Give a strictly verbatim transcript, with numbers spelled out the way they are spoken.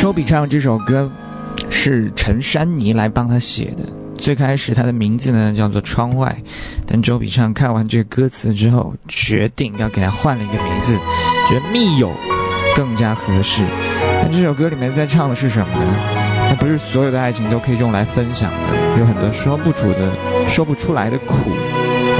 周笔畅这首歌是陈珊妮来帮他写的，最开始他的名字呢叫做窗外，但周笔畅看完这个歌词之后决定要给他换了一个名字，觉得密友更加合适。那这首歌里面在唱的是什么呢？那不是所有的爱情都可以用来分享的，有很多说不出的说不出来的苦，